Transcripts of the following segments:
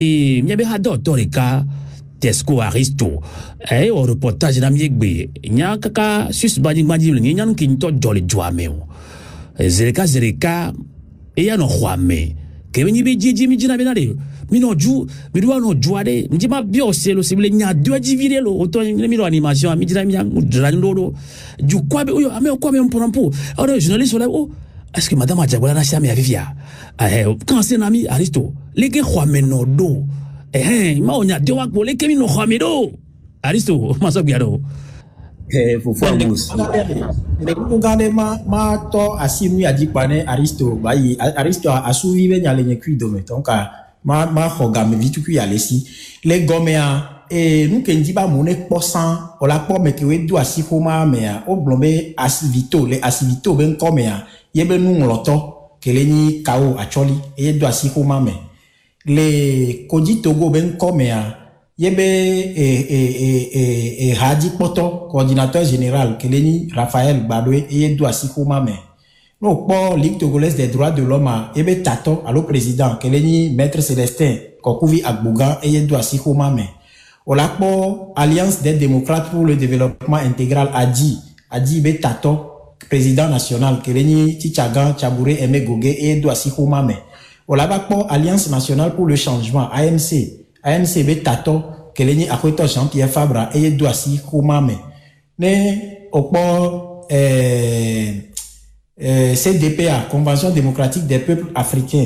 Et m'y avait hado reka Tesco Aristo. Au reportage na miegbe. Nya kaka sus badi le nyan kinto jolly joameo. Zereka e ya no hwame. Ke venyi be jiji mi jina benare. Mi no ju, mi do no juade. Mi ma biose lo sible nya do divire lo. Auto mi lo animation mi jina mi drando. Ju kwa be oyo ame kwa me mpompo. Alors journaliste là oh est-ce que madame Adjagola na chami avivia? Quand c'est nami Aristo, les ke hwame no do. Ma onya de wa ko le ke mi no hwame do. Aristo, ma so biado. Fufu Amos. Regardez ma to asimi adipane Aristo bayi Aristo asuvi be nyale nyekui dome donc ma hoga me vitu ku yale si le gomea nous kendi ba mone posan o la po me ke we do asifoma me o blombe asivito le asivito ben komea yebe nu ngloto keleni kao acholi e do asifoma me le koji Togo ben komea yebe Hadi Poto, coordinateur général, Keleni Raphaël Badoé, et Douassi Koumame. Nous, pour Ligue togolaise des droits de l'homme, yebe Tato, allo président, Keleni Maître Célestin, Kokouvi Agbouga, et Douassi Koumame. Au lac pour Alliance des démocrates pour le développement intégral, Adi Be Tato, président national, Keleni Tichagan, Chabouré, Aimé Gogué, et Douassi Koumame. Au lac pour Alliance nationale pour le changement, ANCB Tato, Keleni Akweto Jean-Pierre Fabra, et Douassi Koumame. Ne, au port, CDPA, Convention démocratique des peuples africains.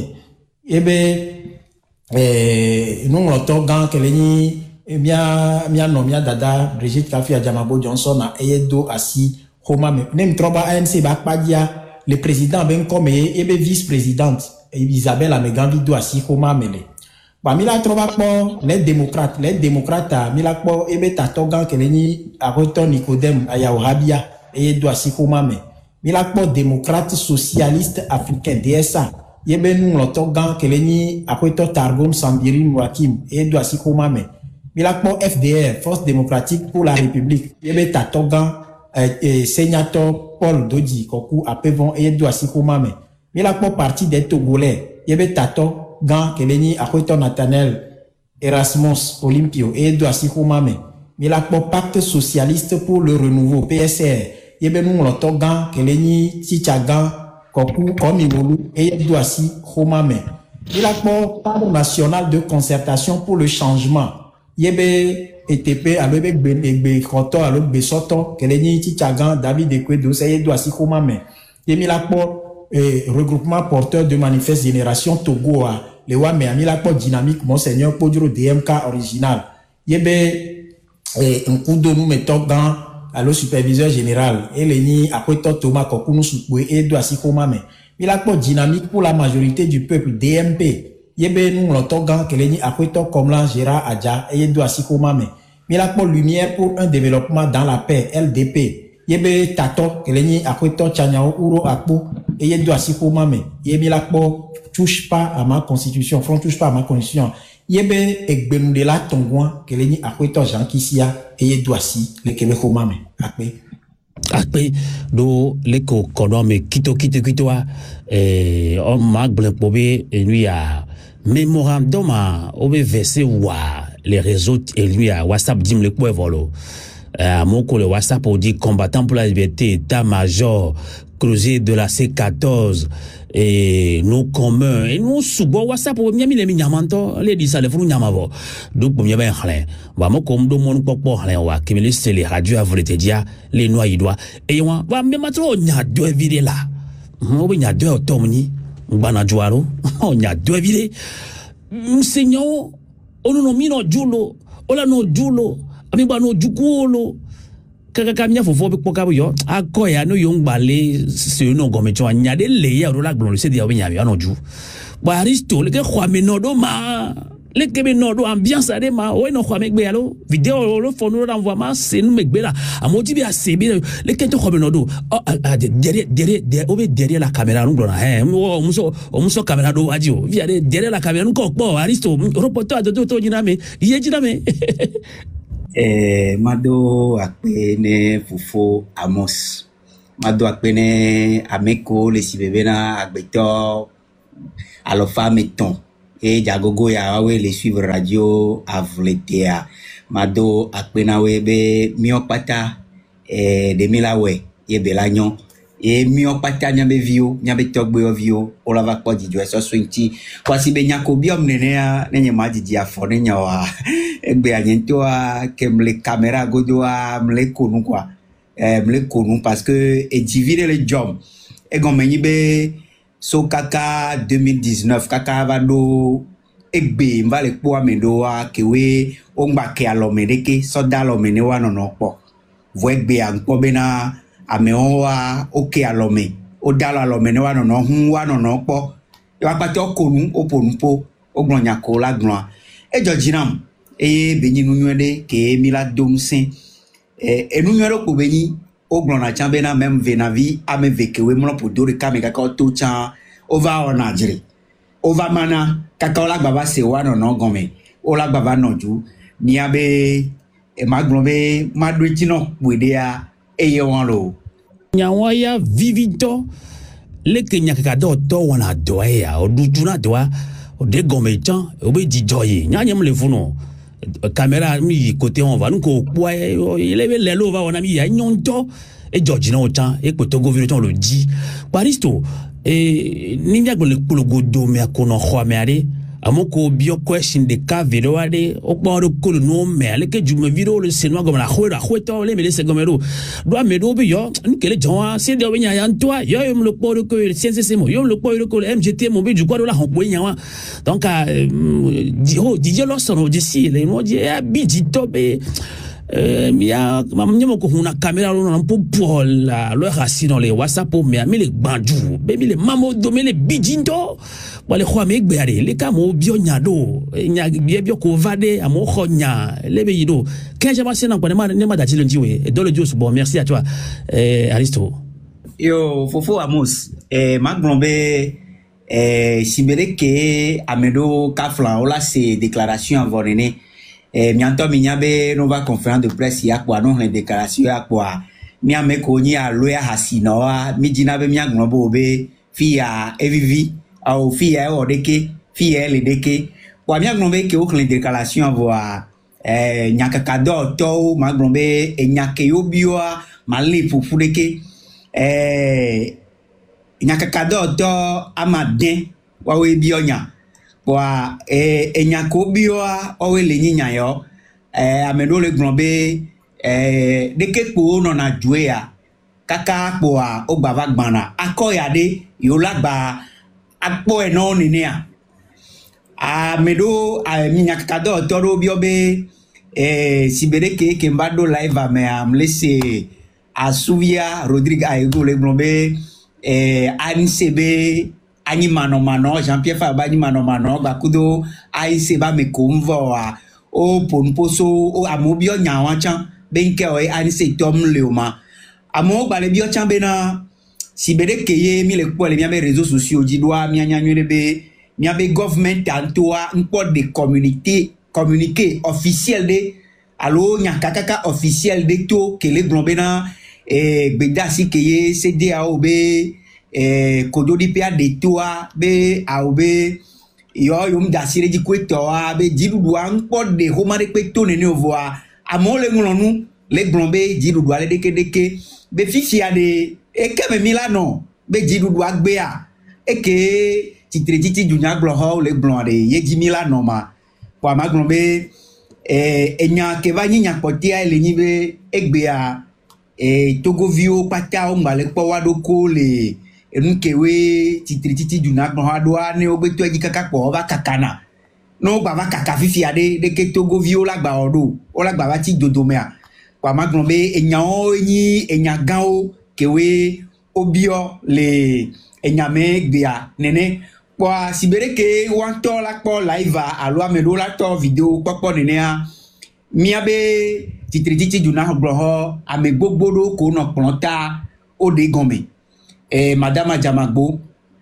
Nous, l'autogan, Keleni, Mia Dada, Brigitte Kafi Adjamabo Johnson, et Douassi Koumame. Nem Troba ANC Bakpadia, le président Ben Kome, et vice-présidente, Isabelle Amegambi Douassi Koumame. Mila trova po les démocrates mila po ebe tatogan keleni aroto Nicodème Ayaorabia et Douassi Koumame mila po démocrate socialiste africain DSA yebe nous l'otogan keleni aroto Targom Sambiri Mouakim et Douassi Koumame mila po FDR Force démocratique pour la République yebe tatogan sénateur Paul Dodi Koku Apevon et Douassi Koumame mila po parti des Togolais yebe tato Gan Keleni Akoito Nathaniel Erasmus Olympio et Douassi Koumame. Milakpo Pacte Socialiste pour le Renouveau PSR. Yebenou Loto Gan Keleni Tichagan Koku Komimolu et Douassi Koumame. Milakpo Cadre National de Concertation pour le Changement. Yebe ETP Alobek Be Koto Alobek Soto Keleni Tichagan David Ekwedo et Douassi Koumame. Milakpo regroupement porteur de manifeste génération Togo le wa me amila po dynamique monseigneur Podro DMK original yebe un coup de nous mettons dans allo superviseur général et leni akweto Thomas Kokunu Soukwe et Douassi Koumame mila po dynamique pour la majorité du peuple DMP yebe nous l'otogan que leni akweto Komlan Gérard Adja et Douassi Koumame mila po lumière pour un développement dans la paix LDP yebe tato keleni akweto Chanyao Uro Akpo et Douassi Koumame yebe lakpo touche pas à ma constitution front touche pas à ma constitution yebe ekbenudela tongwan keleni akweto Jean Kisia et Douassi le Québec Koumame akpe do leko konome kito on mag blanpobe et lui a mémorandum obe versé wa les réseaux et lui a WhatsApp dim le quoi volo mon collègue WhatsApp pour dire combattant pour la liberté, état-major, creuset de la C14 et nos communs et nous subo WhatsApp pour miami les minyamanto les dit ça les fou nyamavo donc pour miami rien va mo comme do mon popo rien wa qui c'est les radios à volonté dia les noyidwa et wa va même trop nya deux vidéos là on nya deux automni bana juaro on nya deux vidéos seigneur on no mino julo ola no julo amiba no jukuolo kaka kamia fofo be pokabo yo akoya no yongbale se no gomecho anya de le ya ro la gbon se dia obinya bi anoju ba Aristo le ke khwame no do ma le ke be no do ambiance ade ma o no khwame gbe alo video lo fonu ro envoie ma se nu megbe la amoti bi asebe le ke to khwame no do derrière obe derrière la caméra no glona o muso caméra do aji o via derrière la caméra no ko po Aristo reporter do to jiname ye jiname Mado akpene Fufo Amos. Mado akpene Ameko le sibebena agbeto alofa meton. et jagogo ya wawe les suivre radio avletea mado akpenawe be miopata de milawe ye belanyo e miopata nyabe vio nyabe togbo vio olava ko dijo so swinti kwasi be nyakobiom nenea nenye majiji afone nyawa egbe anyento a kemle camera godoa mle konu kwa mle konu parce que e divide le job e gomenyi be so kaka 2019 kaka vado egbe mbale po amendoa kewe ongba ke alomedeke so dalomene wa nonopo vo egbe anko bena ameoa oke alome o dalo alomene wa nono hu wa nonopo e wa pate okonu oponpo oglonya ko la glon e jojinam e benyinu nwede ke mila domsin enu nwede ko benyi oglona chambena même venavi ame vekewe mono podori kame kaka to chan over onajiri over mana kaka ola baba se wa no gome ola baba noju ni abe e maglombe madwetino wedea eye won lo nyawaya vivito le kenya kaka do wana doya odujuna doa ode gome chan obe jijoye nyanyem le funo caméra mi côté on va nous ko poye le lo va on a mi ya nyonto e George na otan e ko togo vino ton lo di paristo e ninja go le godo me akono khwa me ade amoko bio question de ka video ade o poro ko no me ale ke jume video le senwa go la khweto le me le segomero do me do bi yo nkele jon se de onya ya ntoa yo yo le poro ko le sense mo yo le poro ko le MGT mo bi ju ko la hon po nya donc di lo sono di si le mo di bi di tobe ya mamnyemo ko huna camera lo na po la lo rasi dans les WhatsApp mais les bandou baby les mamo do me les bidinto wale khwa me gbeare le kamo bio nyado nya bio ko vade amo khonya le be yido kenja ba sena ko ne ma dati le ndiwe do le dios bon merci à toi Aristo yo fofo amos maglombe sibere ke amedo kafla ola se déclaration avorene mianto minyabe nova conférence de presse ya kwa no déclaration ya kwa miame ko nyi aloya hasinoa mijinabe miaglombo be fia evivi au fia odeke fia ledeke kwa miaglombe ke o déclaration avoir nyakakado to maglombe enyake yobioa mali fufudeke nyakakado to amaden wawe bionya kwa enyakobioa owe lenyinya yo amedo le glombe deke po no na juea kaka kwa ogbava gbana akoyade yo lagba apo eno ninia amedo nyakakado toro biobe sibereke ke mbado live ame amlese asuvia Rodrigue aego le glombe anisebe ani mano Jean-Pierre Fabani mano bakudo aise ba me konvo o ponposo o amobio nyawanchan benke o anise tom leoma amo ba le bio chan bena sibere keye mi le ko le mi réseaux sociaux jidwa mi anyanywebe mi abe government antoa npo de communiqué officiel de allo nyakaka officiel de to que le glombena bedasi keye CDAO be kododi pia de toa be aobe yo yum dasire di kweto be jidudu anpo de homare kweto ne voa amole ngolonu le glombe jidudu ale deke be fifia de ekeme milano be jidudu agbea eke tititi junya glo le glon de yeji milano ma kwa maglombe enya ke va nyinya potia ele nyibe egbea togo vio pata o mbale po wadoko le enkewe tititi duna gbohadwa ne ogbeto eji kaka po ba kakana no baba kaka fifi ade de ke togo viola gba odo ola gba ba ti dodomea kwa maglombe enyan yin enyan gan kewe obio le enyame gbia nene kwa sibereke wanto la po live alo amedo la to video popo nene a miabe tititi duna gboho amegbogbodo ko no planta ode gome Madame Jamagbo,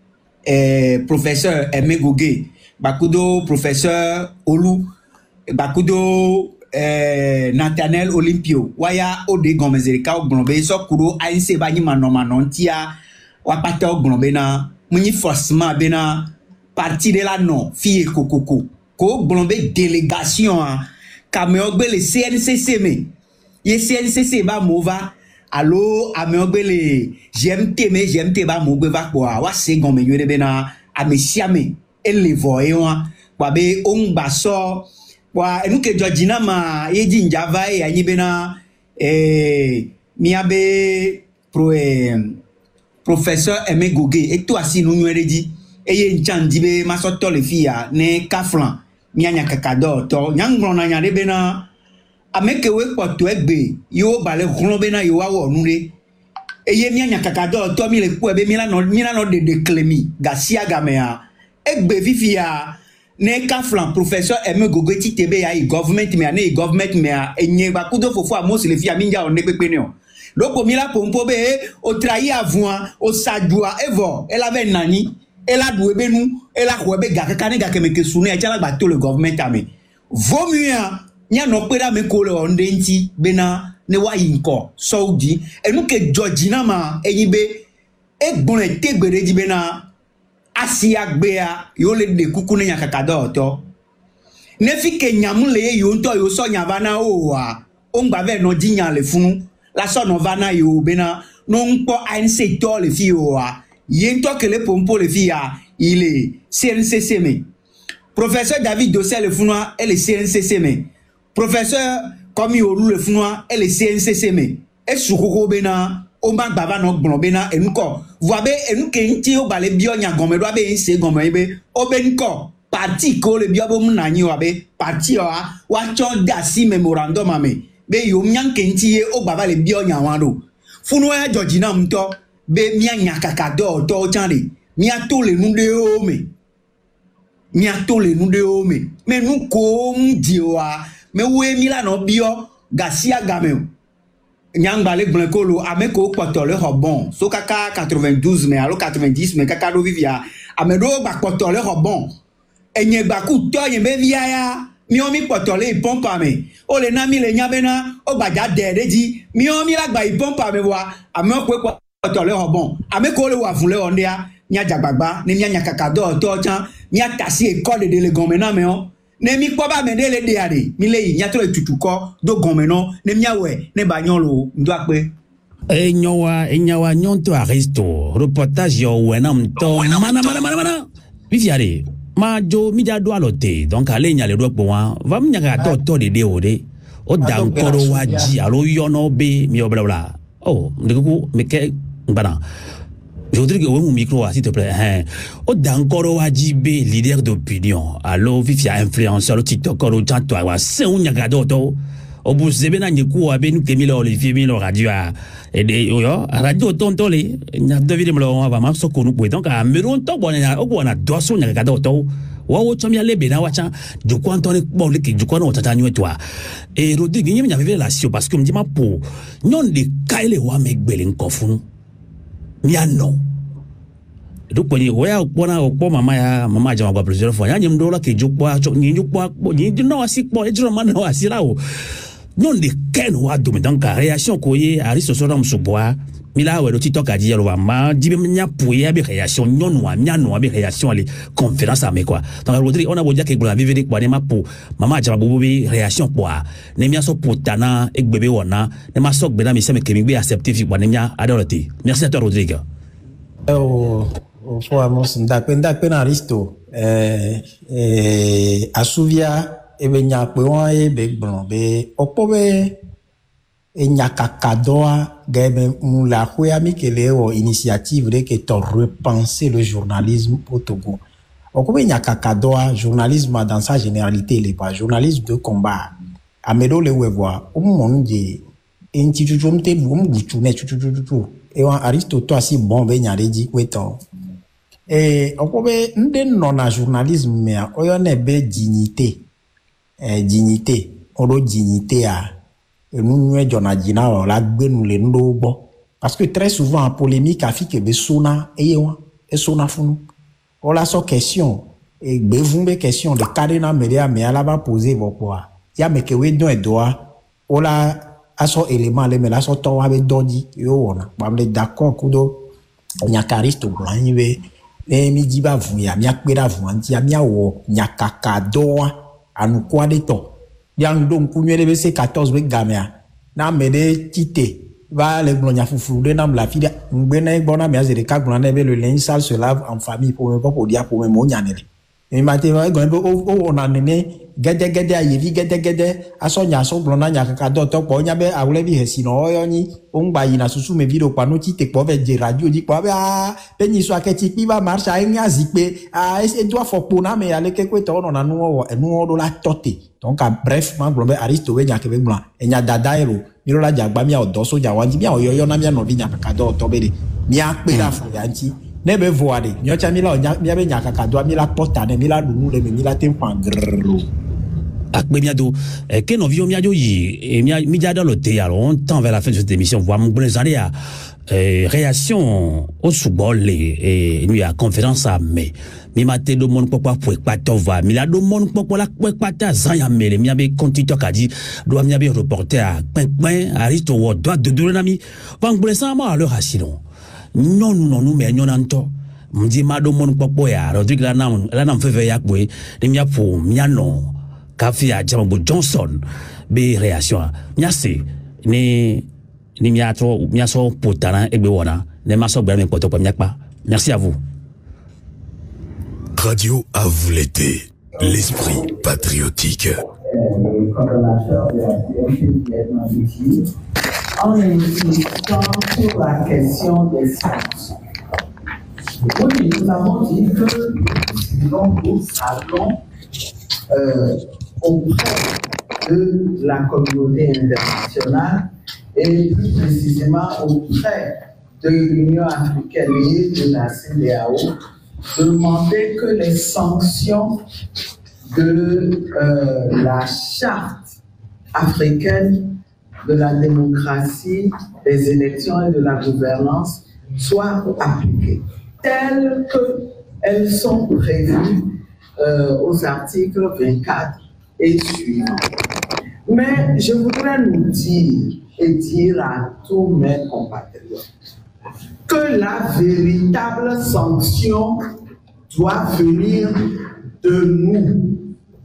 professeur Aimé Gogué, bakudo professeur Olu, bakudo Nathaniel Olympio, waya ode gomezerika ogbonbe so kuro ainse ba nyima no manontia wapata ogbonbe na munyi forcement bena parti de la non fille kokoko ko blombe délégation kameogbe le CNCC me ye CNCC ba mova allo ameogbe le GMT ba mogbe va kwa wa second me yore bena amesiame ele voye wa kwa be ongba so kwa enuke Georgina ma yeji njava e anyi bena miabe professeur Aimé Gogé et toi si nous nwereji eye nchandi be masoto le fia ne kaflan mianya kakado to nyangro na nyare bena ameke we poto egbe yo bale khon bena yo wa wonure eye mianya kakado to mi le ku ebe mi la no de clemi gasia gamea egbe vivia ne kaflan professeur Aimé Gogé ti tebe ya government me ne government me enye ba kudo fofo amos le fia minja on ne pepe ne o loko mi la pompo be o trahi avouan o sadua evo elle avait nani elle a doué benu elle a quoi be gaka kane gaka me ke sunu e chala ba to le government ame vaut mieux nya no pera me ko le ondenti bena ne wa yinko saudi e nu ke Georgina ma eyibe e gbon e tegbere di bena asia gbea yo le de kuku ne nya kakado to ne fi ke nyamu le yo nto yo so nya bana o wa o ngba ve no jinya le funu la so no vana yo bena no npo ANC to le fi o wa yento que le pompo le fia il est CNCC me professeur David Dossé le funwa elle est CNCC me professeur comme Yolu le funwa elle est CNCC me e sukoko bena o ma baba no gbon bena enko voabe enuke nti o bale bio nya gome do abe se gome be o benko parti ko le bio bo munanyi wabe parti wa chon dasi memorandum ame be yo nyanke nti o baba le bio nya wando funwa Georgina mto be mia nyakakado to chande mia to le nunde ome me nu ko mdiwa me we mila no bio gasia gameo nyangba blankolo ameko kpoto le robon so kaka 92 me alo 90 me kaka do vivia amedo ba kpoto le robon enye ba ku to yen be via ya mi o mi kpoto le pompa me o le na mi le nyabena o ba ja dereji mi o mi la gba pompa me wa ameko to le robon ameko le wa fun le ondia nya jagbagba ni nya kakado to chan nya tasi école de le gomena me o ne mi po ba me de le de ade mi le nya to le tutuko do gomeno ne mia we ne ba nyon lo ndo ape enyawa nyonto aristo reportage yo wenam to mana viviare ma jo mi ja do alote donc ale nya le do po wa va mi nya ka to de ode o dan koro waji alo yo no be mi obla oh ndikuku meke bana je voudrais que vous micro s'il te plaît o dan koro waji be leader d'opinion alo vivia influenceur TikTok koro chanto wa se unya ka to o bu zebe na nyiku wa be nu kemilo Olivier Milo radio et yo radio tonto le nya David Mlo va ma so konu po donc a meron to bona o bona do so nya ka to wa wo chomi ale be na wacha du kwanto ne bon le ki du kwano tata nyu toi et Rodrigue nyemi nya vivre la sio parce que me dit ma po nyon de kaile wa megbele nkofunu mi ano donc poni oya pona okpo mama jama kwa plusieurs fois nyem dola ke jukwa nyi no asi po ejro man no asi lawo non de ken wa do donc réaction ko ye aristo so ram suboa mila we do TikTok a dire wa ma dibe nya pouye be réaction nyon wa nya no be réaction ali conférence ame quoi donc Rodrigue on a beau dire que la vivre quoi ne ma po mama jama bobo réaction quoi ne mia so potana ek bebe wona ne ma sok be na mi se me kemi be accepter fi quoi ne mia adorati merci à toi Rodrigue faut annoncer ndakpena aristo asuvia ebe nyakpe wa ebe gbon be opobe enyakakadoa gebe la khoya mikele o initiative de que to repenser le journalisme au Togo okobe nyakakadoa journalisme dans sa généralité les pas journalisme de combat amedo le wevoa omonje intitulumte bumbuchu ne chuchuchu e wa aristo to asi bon be nyareji kweto okobe nde nona journalisme me oyo ne be dignité dignité oro dignité a nous jona jina la gbenu le ndo bo parce que très souvent en polémique afike be sona eyewa e sona funu ola so question e gbevumbe question de cadena media me ala ba poser pourquoi ya me ke we don edoa ola aso élément le me la so to wa be dodi yo wona ba me d'accord kudo nyakaristo blanyibe ne mi di ba vu ya mi akpera vu anti ya mi awo nyakaka doa anu kwa de to yang dong kunye de bese 14 be gamea na mede tite va le glonya fufu de nam la fille ngbena bona mi azere ka glona be le linge sale se lave en famille pour pour dia pour mo nyanele e mate va go o na nene gede ayevi gede asonya so glona nyakaka do to po nya be awle bi hesi no yo ni o ngba yi na susu me video pa no tite po ve je radio di po be ni so aketi pi ba marche a nya zipe e doit fo pona me ale ke ko to no na no do la tote donc bref man glombe aristo we nya ke be glan e nya dada ero mi la jagba mi odo so ja wanji mi oyoyo na mi no vi nya kaka do to be de mi akpe la fo yanti ne be voade nyo cha mi la mi be nya kaka do mi la porta ne mi la dunu le mi la tempan grrrro akpe miado que no vio miado yi et mi ja dans le thé alors on tend vers la fin de cette émission voir mon bon année à réaction au soubol et nous à conférence à mais mi maté do mon papa pour pas va mi la do mon papa la pas ta zan ya mele mi abe contiteur ka di do mi abe reporter à pin aristo wo doit de do nami van bon ça ma alors asilo non nous mais non anto mdi ma do mon papa ya rodrigue la nam fait ya boy de mi pour mi non Kafi a Jambo Johnson be réaction nyase ni miaso potana egbe wona ne maso gba mi poto pa miakpa. Merci à vous. Radio à vous l'été, l'esprit patriotique. Le coordonnateur de la CNP en insistant sur la question des sanctions. Oui, nous avons dit que nous savons auprès de la communauté internationale et plus précisément auprès de l'Union africaine et de la CEDEAO, demander que les sanctions de la charte africaine de la démocratie, des élections et de la gouvernance soient appliquées, telles qu'elles sont prévues aux articles 24 et suivants. Mais je voudrais nous dire et dire à tous mes compatriotes que la véritable sanction doit venir de nous.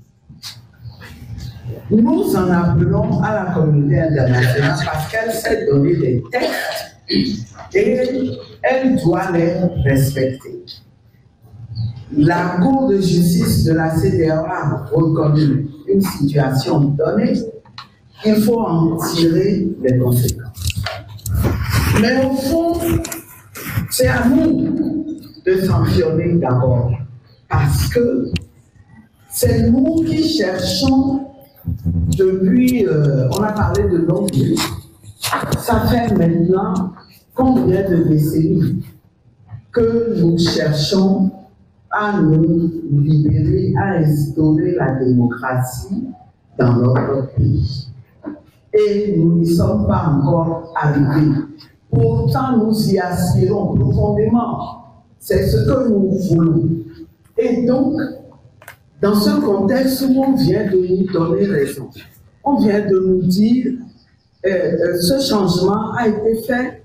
Nous en appelons à la communauté internationale parce qu'elle s'est donné des textes et elle doit les respecter. La Cour de justice de la CEDEAO a reconnu une situation donnée, il faut en tirer les conséquences. Mais au fond, c'est à nous de sanctionner d'abord, parce que c'est nous qui cherchons depuis, on a parlé de longue durée, ça fait maintenant combien de décennies que nous cherchons à nous libérer, à instaurer la démocratie dans notre pays. Et nous n'y sommes pas encore arrivés. Pourtant, nous y aspirons profondément. C'est ce que nous voulons. Et donc, dans ce contexte où on vient de nous donner raison, on vient de nous dire ce changement a été fait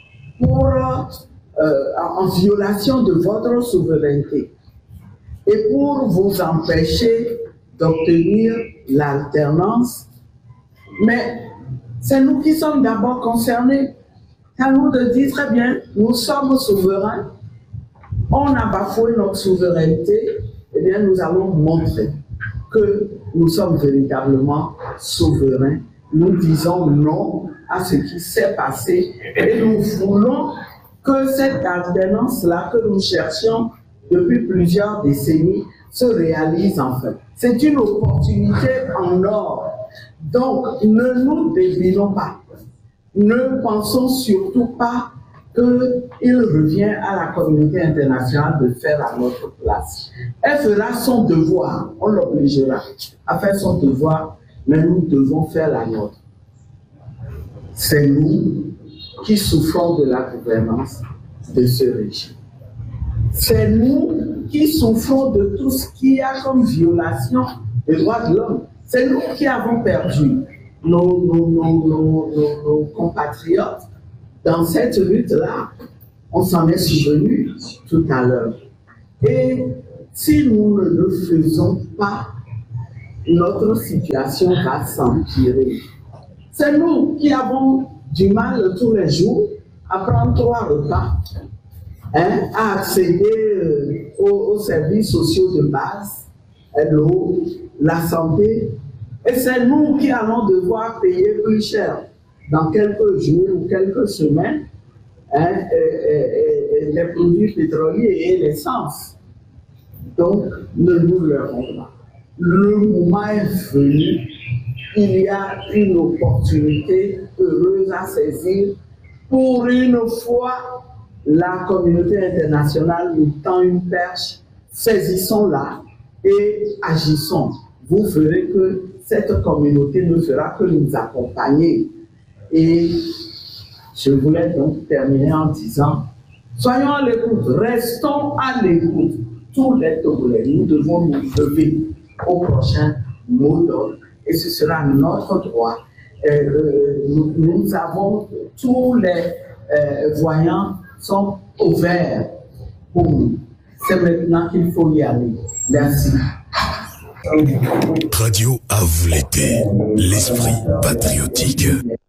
en violation de votre souveraineté et pour vous empêcher d'obtenir l'alternance. Mais c'est nous qui sommes d'abord concernés. C'est à nous de dire très bien, nous sommes souverains, on a bafoué notre souveraineté, eh bien nous allons montrer que nous sommes véritablement souverains. Nous disons non à ce qui s'est passé et nous voulons que cette alternance-là que nous cherchions depuis plusieurs décennies se réalise enfin. C'est une opportunité en or. Donc, ne nous dévinons pas. Ne pensons surtout pas qu'il revient à la communauté internationale de faire à notre place. Elle fera son devoir, on l'obligera à faire son devoir, mais nous devons faire la nôtre. C'est nous qui souffrons de la gouvernance de ce régime. C'est nous qui souffrons de tout ce qu'il y a comme violation des droits de l'homme. C'est nous qui avons perdu nos compatriotes dans cette lutte-là. On s'en est souvenu tout à l'heure. Et si nous ne le faisons pas, notre situation va s'empirer. C'est nous qui avons du mal tous les jours à prendre 3 repas, à accéder aux services sociaux de base, l'eau, la santé. Et c'est nous qui allons devoir payer plus cher dans quelques jours ou quelques semaines les produits pétroliers et l'essence. Donc, ne nous leurrons pas. Le moment est venu, il y a une opportunité heureuse à saisir. Pour une fois, la communauté internationale nous tend une perche. Saisissons-la et agissons. Vous verrez que cette communauté ne fera que nous accompagner. Et je voulais donc terminer en disant, soyons à l'écoute, restons à l'écoute. Tous les Togolais, nous devons nous lever au prochain mot d'ordre et ce sera notre droit. Nous avons tous les voyants sont ouverts pour nous. C'est maintenant qu'il faut y aller. Merci. Radio Avoulété, l'esprit patriotique.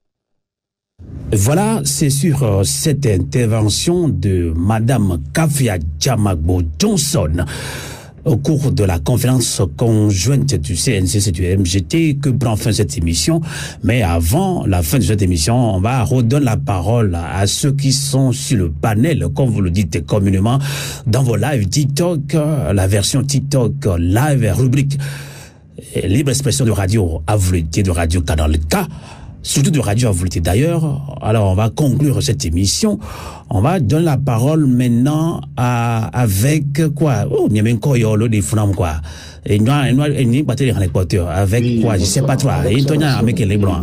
Voilà, c'est sur cette intervention de Madame Kafia Djamagbo Johnson au cours de la conférence conjointe du CNCC et du MGT que prend fin cette émission. Mais avant la fin de cette émission, on va redonner la parole à ceux qui sont sur le panel, comme vous le dites communément, dans vos lives TikTok, la version TikTok live, rubrique libre expression de radio Avoulété, de Radio Canal K. Surtout de Radio Avoulété d'ailleurs. Alors on va conclure cette émission. On va donner la parole maintenant avec quoi? Oh, il y a même Koyolo des Fnam quoi. Et nous battre en Équateur avec quoi? Je sais pas toi. Et toi avec les blancs.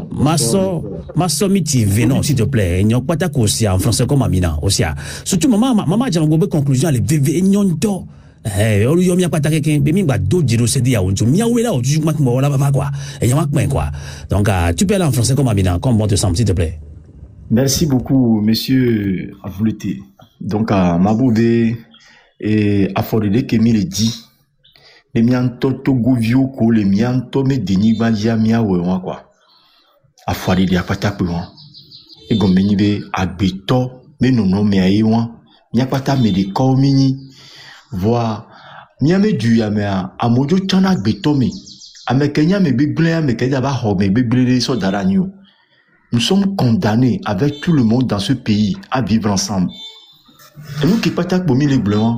Masso miti venon s'il te plaît. Il n'y a pas ta aussi en français comme Amina aussi. Surtout maman j'ai une conclusion les bébés nyonto. On lui a mis à pataquer qu'un bémi va d'autres dire c'est dit à un jour miaou là au jour là va quoi et y a quoi donc tu peux aller en français comme Amina comme bon te semble s'il te plaît. Merci beaucoup monsieur Avoulété. Donc à Maboudé et à Fordé que mi le dit les miens toto govio ko les miens to me deni balia miaou quoi à Fordé dia patape et gombeni be agbeto me nono me aiwa nya pata me de ko mini voir miame du yamea amojo chana gbetomi amekenya me bible amekenya ba ho me bible so daranyo. Nous sommes condamnés avec tout le monde dans ce pays à vivre ensemble. Et nous qui patak bomi les blancs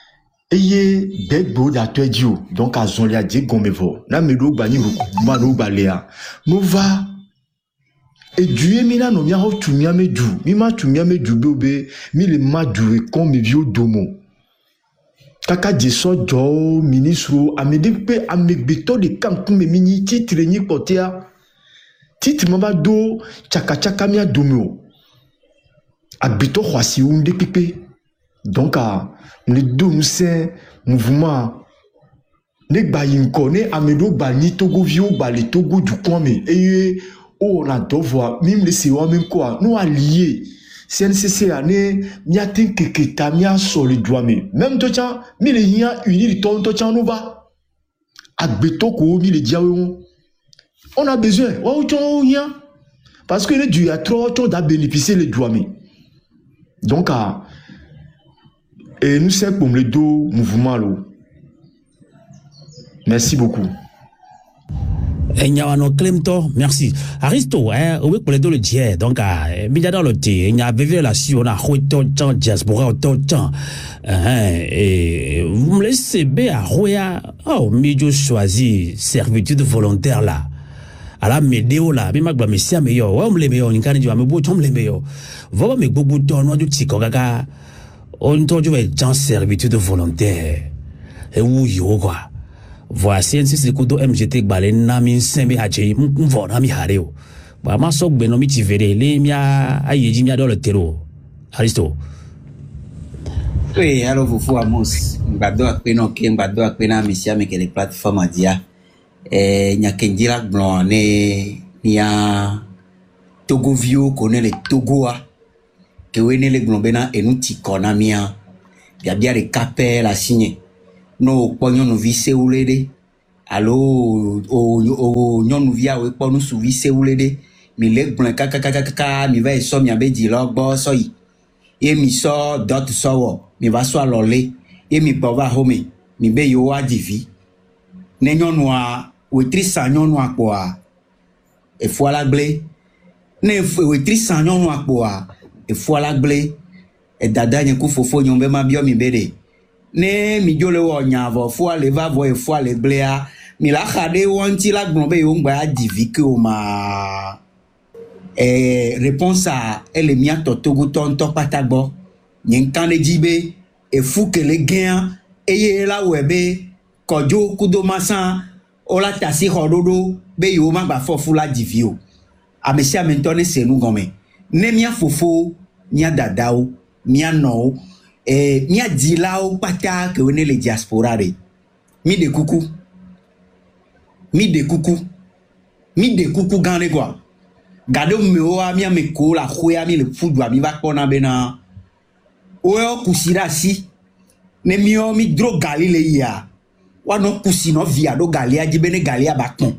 eye bebo da twedio donc à zonlia di gomevo na medo bani mano balea nous va et Dieu mina no mia ho tu miame du mi ma tu miame du bebe mi le ma du comme vieux domo kaka diso jo ministre amedepe amegbeto de kankum mini titre ni potea titre maba do chaka mia domo abito khwasi unde pipe donc le do nous c'est mouvement ne bayinko ne amedo bani togo vio bali togo du kwame et on a devoir même les sewa même quoi nous alliés CNCC année miatin keketa mia soli douame même tocha mi le nia uni ton tocha no va agbeto ko mi le diawo on a besoin wa ton nia parce que le Dieu a trop da bénéficier les douame donc et nous c'est comme le dos mouvement là. Merci beaucoup. Enyawano Clemto, merci. Aristo, oui, pour les deux le dieu. Donc, dans le thé, il y a des relations, à Roton, diaspora, autant. Et vous me laissez bien à Roya, mais je choisis servitude volontaire là. À la médéo là, mais ma messia meilleur, on me les meilleurs, une canne du amebo, on me les meilleurs. Voilà, mais beaucoup de temps, du tikogaga, on t'en dit, servitude volontaire. Et où yo, quoi. Voici un c'est kudo MGT balen na min sembe hache mvona mi hareo ba ma sok beno mi tivere le mia ayeji mia dans le terreau Aristo. Oui, alors vous Amos mbado akpeno ke mbado akpena misia me que les plateformes dia nya kendira blanc ne nia Togo vio connaît les Togoa que wene le glombena et nous tikona mia biabia de capé la signe no pognon no vise ulede allo o nyon via o ponu su vise ulede mi leg blanc kaka mi va so mi abedi logbo so yi e mi so dot so mi va so alole e mi bova home mi be yo wa divi ne nyonu a we 300 nyonu apo a e fo la gble ne we 300 nyonu apo a e fo la gble e dada nyen ku fofo nyon be ma bio mi bede ne mi jole wo nyavo fo le va vo e fo le gble a mi la khade wonti la gbon be yo ngba divi ke o ma réponse à elle mia totogo tonto patagbo nyen kan jibe e fou que les gains et la webe kojo kudo masan ola tasi hododo be yo ma ba fofu la divio a mesia mentone se nu gome ne mia fofo mia dadao mia no mia dilao pata que wene le diaspora re mi de kuku gane quoi gado me o mi me ko la khoya mi le fudu mi va kona bena o kusira si ne mi o mi dro gali le ya wa no kusi no via do gali aji bene gali abakon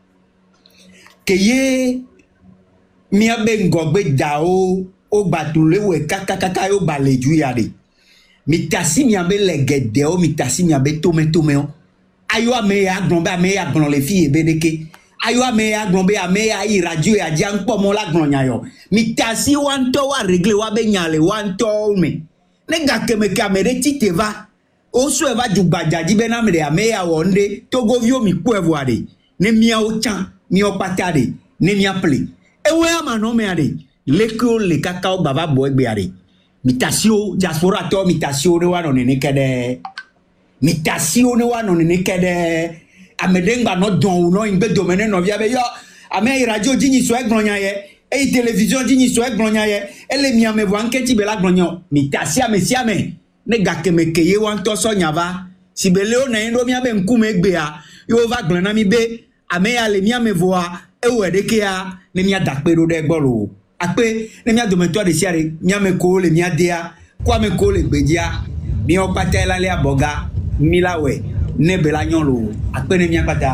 ke ye mi abe ngogbe da o gbatule we kaka yo baleju ya de mi tasi mi abe legede o mi tasi mi abe tome o ayo ame ya gbon le fi ebedeke ayo ame ya gbon ame ya radio ya jan pomo la gbon nyayo mi tasi wanto wa regle wa be nyale wanto me nega keme kamere titeva o so eva jugbaja jibe na me ame ya wonde togo vio mi ku evoade ne mia o chan mi o patade ne mia ple ewe ama no me ade leko le kakao baba boy gbe ade mi tasio diaspora to mi tasio ne wa no ne kede mi tasio ne wa no ne kede amedengba no don no ingbe domene no via be yo ame radio jinyi so eglonya ye e television jinyi so eglonya ye ele mi ame vo anketi be la glonyo mi tasia me siame ne gakeme keye wan to so nyava sibele o na ndo mi abe nkume egbe a yo va glona mi be ame ya le mi ame vo a e wede ke a ne mi adakpero de gboro ape ne mi adometo de siare mi ame ko le mi adea kwa me ko le gbejia mi o patela le aboga milawe ne bela nyolo akpene mi akata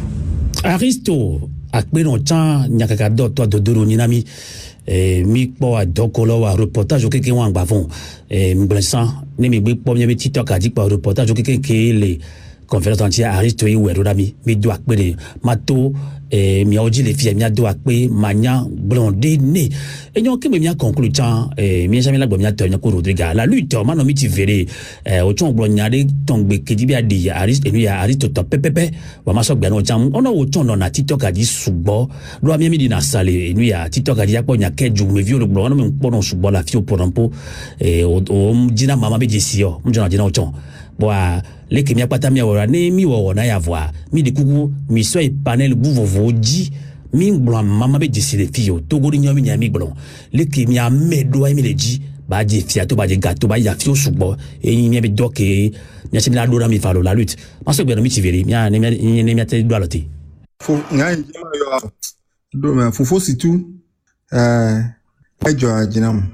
Aristo akpene on chan nyakaka do to dodoro nyinami mi po adokolo wa reportage okeke wan gbavon mblensan ne mi gbe po mi be TikTok adi pa reportage okeke ke le conférence entière Aristo yi wero dami mi do akpene mato mi oji le fie mi ado akpe manya blonde ne enyo ke mi conclure chan mi jamais la gbo mi ato nyako Rodriga la lutte ma no mi ti vere o chon gbo nyade tongbe kedi bi adi Aristo enu ya Aristo to pepepe wa ma so gbe no chan ono o chon no na TikTok adi sugbo do mi di na sale enu ya TikTok adi apo nyake ju me vi o gbo no mi po no sugbo la fi o porampo o jina mama be jesio mjona jina o chon boa leke mi apata mi awora ne mi wo na ya voa mi de kuku mi so e panel buvovo ji mi ngblon mama be jisi le fio togo ni nyomi nya mi gbon leke mi amedo ai mi le ji ba je fia to ba je gato ba ya fio sugbo eyin mi be doke mi ase mi la do na mi fa lo la lutte ma so gbe no mi ti vere mi ne mi ate do alote fo ngai jema yo do me fo si tu ejo ajinam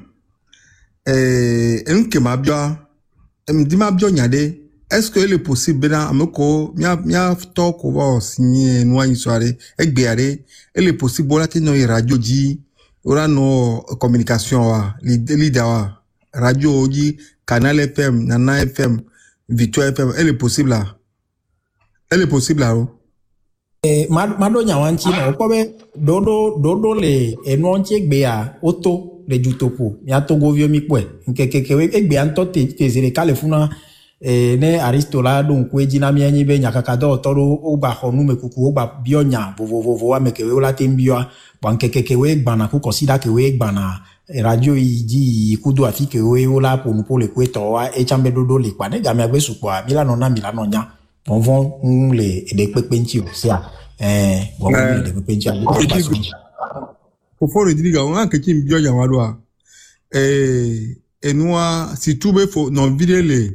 enke ma bia dima bio nyade est-ce que il est possible na ameko mia talk over signer no any soirée egbeare il est possible la te no radio ji ora no communication wa leader wa radio ji Canal FM Nana FM Victoire FM il est possible là mado nyawanchi na okobe dodo le enonchi egbea oto le jutopo ya togo vio mi pwe nkekekewe egbe anto tezere kalefuna ne Aristo la donc ejina mi anyi be nyakaka do toro ogba honu mekuku ogba bionya vovovo amekewe ola tembio bankekekewe gbana ku consider kewe gbana radio iji kudo afike we ola ponupo le kweto wa echambe dodo le kwa ne ga mi agbe supo milano nya bonvon le de pepenchi o sia bon le de pepenchi Fofo Rodriga on a kechi mbio ya wadwa enua si tube fo non vide le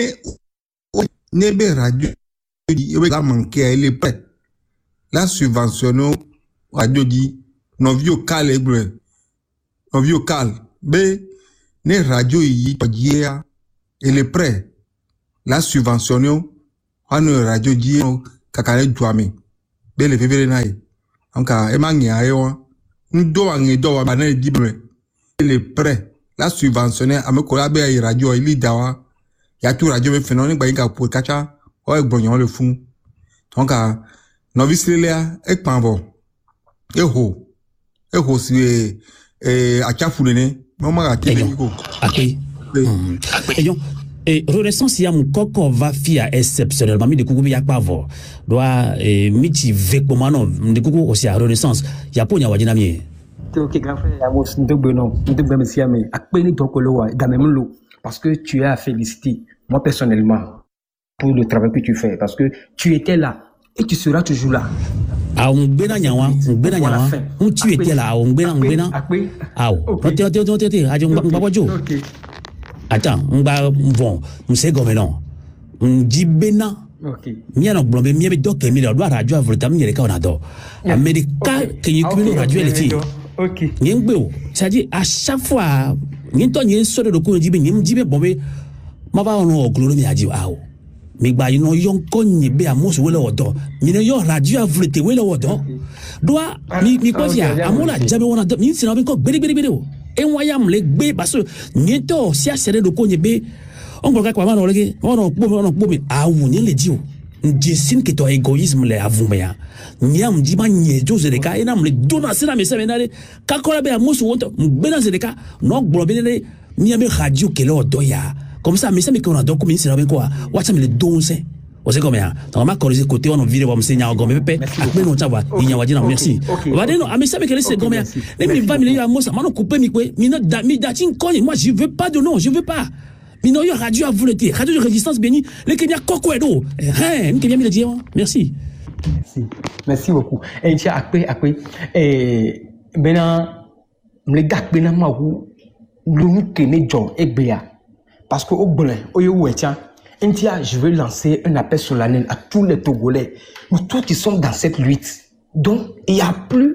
nebe radio di ewe la manke ele pre la subventionno radio di non vio calibre non vio cal be ne radio yi pajia et les prêts, la subvention, on a radio dit, kakane douame, belle vivre naï. Donc, emangi ayo, ndo angi do banane dibre, les prêts, la subventionné, à me collaborer à radio, il y dawa, ya tout radio, mais phénomène, bah, il y a pour kacha, ouais, bon, le fond. Donc, novice léa, ek panvo, eho, si, à Chafoulene, maman a été et Renaissance y a mon coco va faire exceptionnellement mais de coucou y a pas voir doit miti vek pomano de coucou aussi à Renaissance y a ponya wajina mi OK grand frère ya mo ndebe monsieur mais akpeni tokolo wa gamemlo parce que tu as félicité moi personnellement pour le travail que tu fais parce que tu étais là et tu seras toujours là. Ah, on bena nyawa, on tu étais là, on bena. Ah, attends, on va bon, on sait comment non. On dit bena. OK. Mia no blombe mia be doke mi do radio avulta mi le ka ona do. America que y ku radio ele ti. OK. Ngbe o, c'est-à-dire à chaque fois, ni to ni so de ko jibe ni jibe bombe. Ma ba ono oglo mi aji ah. Mi gba ino yon konyi be amoso wele odo mi no yo radio avulete wele odo doa mi ko via amola jabe wona mi sina be ko gbere o enwa ya mle gbe parce ni to si asere do konyi be on go ka ma no lege ono po mi awu ni le di o njesin ke to egoisme le avu me ya nyam di ma nyejo zereka ina mle dona sina me se menale ka ko be amoso wonto gbena zereka no gboro be le mi be radio ke le odo ya. Comme ça, mais ça, mais qu'on a donc comme c'est avec quoi? What ça me le donne, on sait combien. Donc, on m'a corrigé côté, on a vu le seigneur en gomme, mais non, ça va, il y a un dire merci. On va dire non, mais ça, mais quel est ce combien? Les 20 millions à moi, ça m'a coupé, mais non, mais datin, moi, je veux pas de nom, je veux pas. Mais non, il y a radio à volonté, radio de résistance béni, les Kenya coco et d'eau. Hein, Kenya me le dire, merci. Merci beaucoup. Et tiens, après, maintenant, les gars, maintenant, moi, nous, Kenya, John, et Béa. Parce que au Bénin, je veux lancer un appel solennel à tous les Togolais, nous tous qui sommes dans cette lutte. Donc, il n'y a plus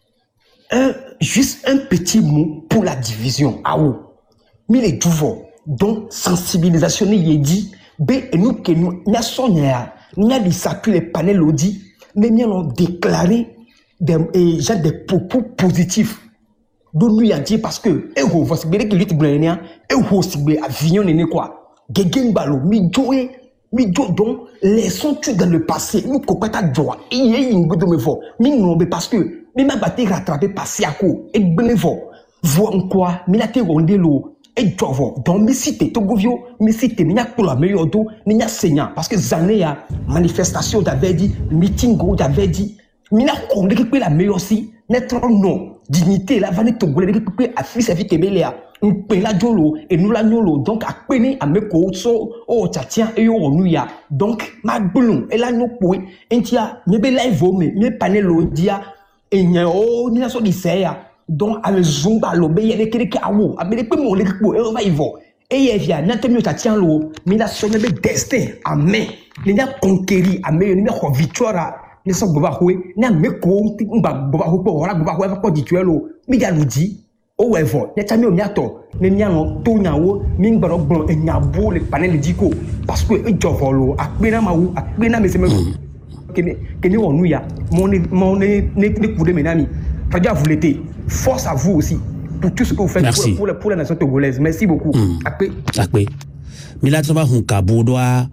juste un petit mot pour la division. Ah oui, mais les douves, donc sensibilisation, il dit, et nous que nous, nous avons s'appuie les panels audits, mais nous avons déclaré des propos positifs. Donc lui a dit parce que vous voyez que lutte blanc vous signez avion né quoi gegen balo mi jo donc les sont tu dans le passé nous kopata joie et il ngodo me fort mi non parce que mi ma batté rattraper passé à quoi et benevo voir quoi mi la te rondelo et jovo donc mi cité to govio mi cité mi pour la meilleure do ni nya seigneur parce que zané ya manifestation d'avait dit meeting go d'avait dit mi na ko que la meilleure si notre nom dignité la vanité togolais que affiche sa vie tebelia un pela jolo et nous la nyolo donc a peni a me ko so o tatian e yo onuya donc ma blum et la no po entia me be live me panelo dia enya o ni so di seya donc a me zumba lo be yele keke awo a me pe mo le ko e va ivo e ye via na temi tatian lo mi la so me be destin amen ni na conquérir amen ni na victoire ni so boba hoe na me ko mba boba ho po ora boba ho ko di tuelo mi ja ludi o wevo ne tami o miato ne miano to nyawo mi ngbaro gboro enyabo le panel diko parce que e jovolo akpena mawu akpena me se me keni onu ya mon ne coude menami radio vous l'été force à vous aussi pour tout ce que vous faites pour la nation togolaise merci beaucoup akpe mila traba hunkabu doa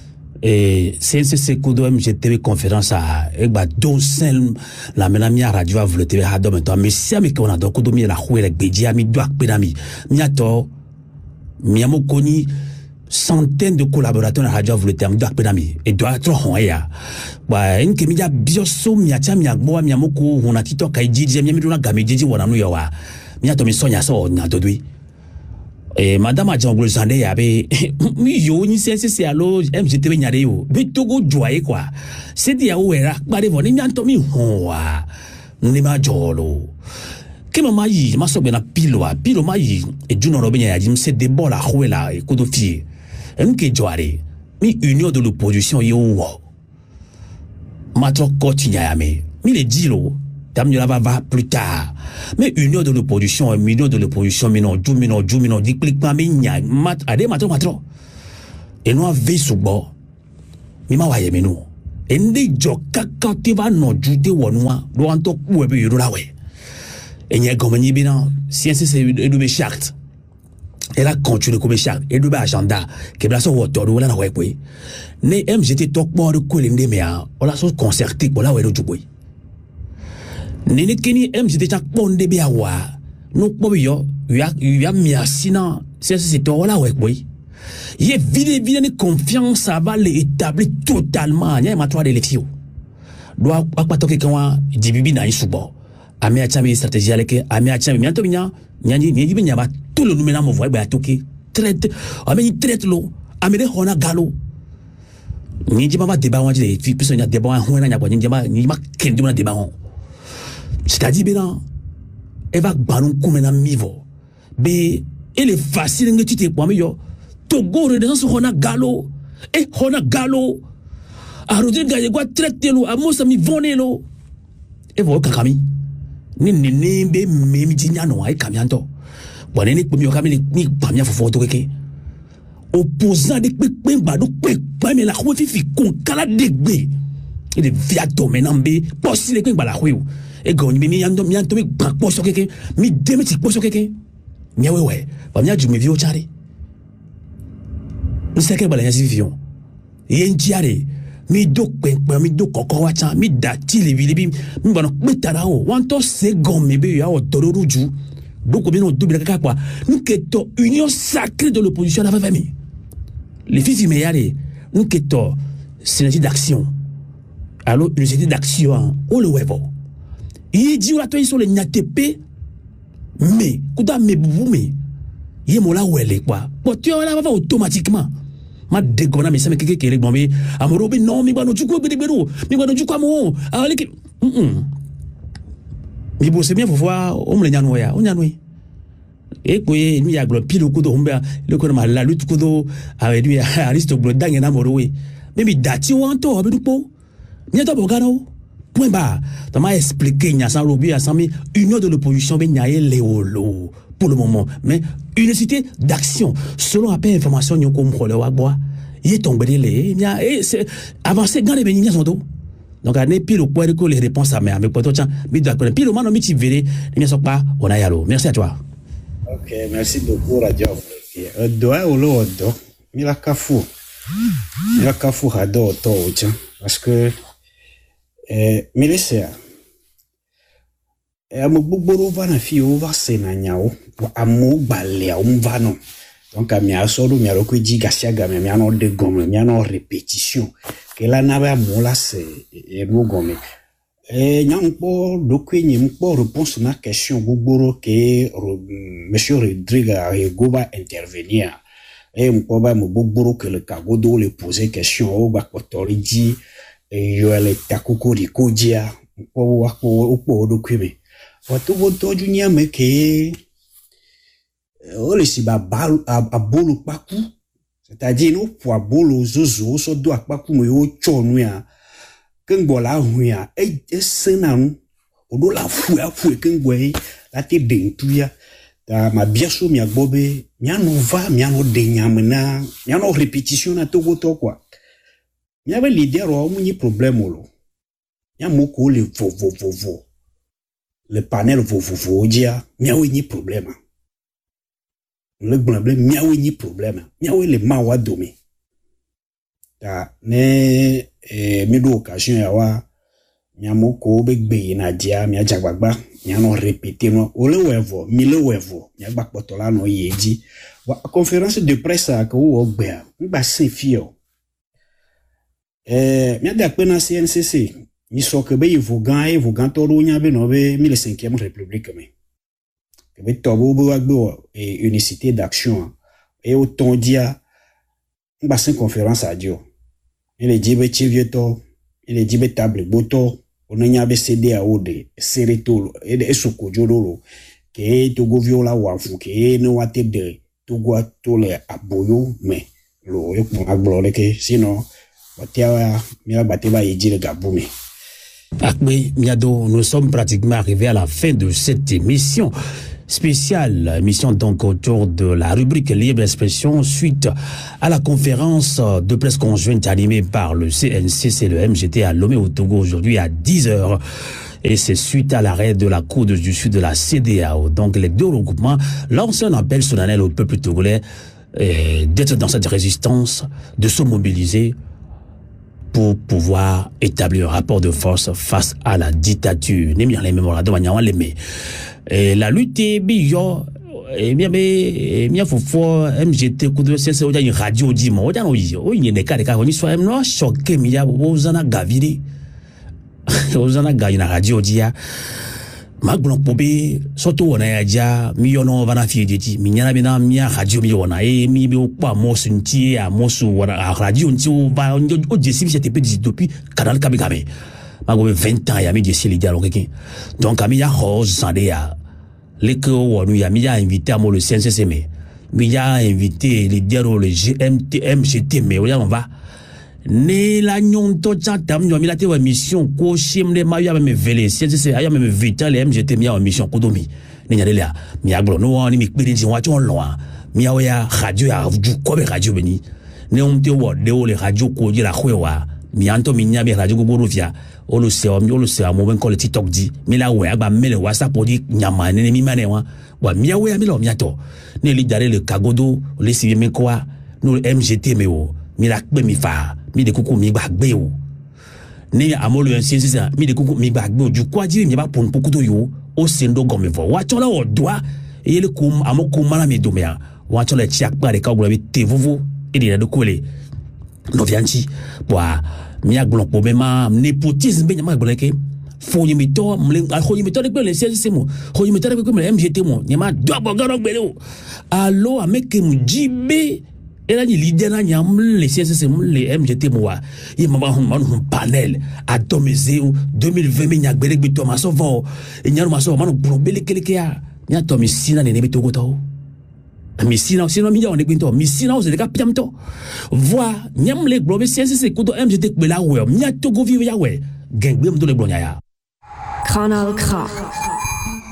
CNCC Kudo MGTV conférence à Egba Donsen la menamia radio vous le TV hadom to mais si ami qu'on a donc Kudo mi la khoué le bedia mi doak penami miato miamo koni centaines de collaborateurs à radio vous le TV doak penami et doit trop ya ba en kemija bioso miacha miagbo miamo ko hona tito kaiji je miami dona gameji wana no yawa miato mi sonya so na dodui madame Adjangolo Zande yabe mi yo ni CNCC allo MGTV nyare yo be togo joye quoi c'est dia ouera bare voni nyanto mi howa ni ma jolo ke mama yi ma so be na pilo ma yi e juno robe nya jim se de bola khwela e kodo fie enke joare mi union de l'opposition yo wo ma tro kotinya yame mi le dilo Tamiola va plus tard. Mais union de l'opposition, million de l'opposition, mais non, dit clic pas, mais nya, mat, ade, matro. Et nous, veille sous bord. Mais ma waye, mais nous. Et ndi jo kakante va non jude wanwa, do anto kuwebe yuru la we. Et nya gomani bina, science c'est une charte. Elle a continué comme charte, et deux agenda, qui est la son auteur, ou la na we kwe. Ne MGT tok bo de kwelinde mea, on la so concerté, pour la we do jubwe. Nene keni MGT chak bonde be awa, no po yo, ya miasina, c'est to la we kwe. Il est vide de confiance, ça va l'établir totalement. Il y a un droit d'élection. Doit pas toquer quand dit bibi na isubo. Ami achami stratégie avec ami achami mianto minya nyani ni ba tout le numéro mo voix ba toquer traite ami traite lo ami de hona galo. Ni jima ba débat on dit puis personne débat on na nya ni ma kendi na débat on. C'est-à-dire bien elle va banon comme na mivo. Be elle est facile que tu te pomme yo. Togo redescend sur Hona Galo. Et Hona Galo. A Rodrigue Gallego traité lo. A Moussa mi voné lo. Et vous, Kakami. Ni be memi dinyano ay kamianto. Bonne ni pomi okami ni pamia fofo to keke. Opposant de pe bado pe mais la khou fifi kon kala degbe. Il est viato menambe possible que bala khou. Et goni mi yando mi poso keke. Mi demeti poso keke. Nyawe we. Pamia ju me vi o chari. Nous savons que les gens vivent. Et un diaré, mi do koko wacha, mi dati les villes, mi bano betarao, wanto second mebe ya o dororuju, donc bien on double quoi. Nous keto union sacrée de l'opposition à la famille. Les fils immédiats, nous keto synergie d'action. Alors une synergie d'action, on le wevo. Il dit on a toi sur les nyatepe, mais kuda me boumé. Il mola wele quoi. Potio la va automatiquement. Ma dégona mais ça me keke kere bombe amorobe non mi bano juko bedebero mi bano juko amo ale ki mi bo c'est bien faut voir on le nyano ya on nyano e ko ye mi ya glo pilo kudo humba le ko ma la lutte kudo avec lui Aristotle dange na morowe mais mi dati wanto obedupo mi to bogano point bas tu m'as expliqué nya sans lobby à sami union de l'opposition be nyaye leolo pour le moment, mais unicité d'action. Selon appel information, nous comme le wagboa, il est tombé les, c'est avancé dans les bénignes sont tout. Donc, on est pile au point de les réponses à mais pour toi, mais d'accord, pile au moment où tu verrais, les sont pas, on a yalo. Merci à toi. Ok, merci beaucoup, Radio. Doa ou l'autre, Mila Kafou Hado, parce que, Mélissa, amoboro vana fi over sena nyao amo balea umvano donc amia solo mi alo kweji gasiaga mi ano de gomme mi ano répétition que la naba mola c'est no gomme nyampo do kwenye mpo réponse na question gogoro que monsieur Rodrigue Goba intervenir et mpo ba mo gogoro que le kagodo le poser question au ba kotori di yo le takoko di koja mpo wa do kweme watu woto junia meke ole si ba bolo paku c'est-à-dire no po bolo zozo so do paku mo yo chonu ya kengbola huya e senanu odo la fu kengwe la te dentuya ta ma biaso mi agbobe mi anova mi ano denyamna mi ano répétition na to goto quoi mi ave leader o mu ni problème lo ya moko le vo le panel vo dia miawe ni problème le problème miawe ni problème miawe le mawa domi ta ne mi do occasion ya wa miamoko begbe na dia mi ajagbagba mi ano répéter no ole wevo mi le wevo mi agba potola no yeji wa conférence de presse a ko wo gbe ngba sin fio mi ada pe na CNCC ni so que be vogan todo nya be no be 15e république me que be tobo bo agbo et unicité d'action et autant dia ngba sin conférence a dio il est dit be chivieto il est dit be table boto onanya be cd a ode seretolo et de soko jodolo que togo viola wafu que no wate de togo tole aboyo me lo e ko agbo le que sinon batia mi ba te ba yiji le gabume Akme Miado, nous sommes pratiquement arrivés à la fin de cette émission spéciale, émission donc autour de la rubrique libre expression suite à la conférence de presse conjointe animée par le CNCC et le MGT à Lomé au Togo aujourd'hui à 10h. Et c'est suite à l'arrêt de la Cour de justice de la CEDEAO. Donc les deux regroupements lancent un appel solennel au peuple togolais d'être dans cette résistance, de se mobiliser pour pouvoir établir un rapport de force face à la dictature. Et la lutte est bien, bien faut MGT coup de c'est une radio dit moi il y a des cas on soit non choqué mais il y a ozana gaviri ozana ga une radio dia maglon pobe surtout on a déjà millionno vana fi dit minyana bina mia radio mi ona mi be kwa mo sunti a mo su wana radio nti o ba o jesi c'était depuis canal kabigame mago 20 ans ya mi jesi lidia donc ami ya rose sandea les que on y a mis à inviter à moi le CNCC mais il a invité les diaro le MGT mais on va ne la nyon to chatam nyo mi la te wa mission ko shim de ma ya me vele CNCC ya me vita le MGT mi ya mission ko domi ne nya le mi aglo no ni mi kpiri nti wa chon loin mi ya radio ya ju ko be radio beni ne on te wo de o le radio ko di la khwewa mi anto mi nya be radio go borofia o lo se mo ben ko le TikTok di mi la we agba mele WhatsApp di nyama ne mi mane wa mi we mi lo mi ato ne li dare le kagodo le si mi ko wa no MGT me o mi la pe mi fa mi de kuku mi gbagbe o ne amolo en sin sin mi de kuku mi gbagbe o ju kwa di mi ba pon pokuto yo o sendo gomme vo wa chola o doa e le kum amoko mala mi do me wa chola chi akpa de ka gbo bi te vovo e de do kole no vianchi boa mi aglon problème népotisme be nyama gboleke fo yimito mle ko yimito de le CNCC mo ko yimito de ko le MGT mo nyama do bogaro gbele o allo ameke mjibe era ni leader na nyam le CNCC mo le MGT mo wa yima ba hon panel a domeze 2020 mi nyagbere gbe to maso vo e nyaru maso manu probele keleke ya nya to mi sina ne be to go to mi sina mi ya on egbe mi sina o se de ka piam to voix nyam le globe CNCC ko do MGT be la we nya to go vive ya we gengbe mdo le blonya ya Kanal K